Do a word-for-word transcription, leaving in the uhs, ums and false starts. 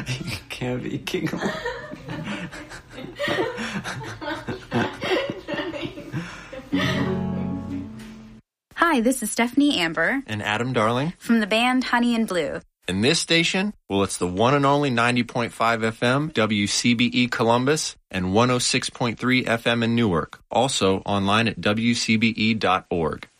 You can't be King of... Hi, this is Stephanie Amber. And Adam Darling. From the band Honey and Blue. And this station, well, it's the one and only ninety point five F M, W C B E Columbus, and one oh six point three F M in Newark. Also online at W C B E dot org.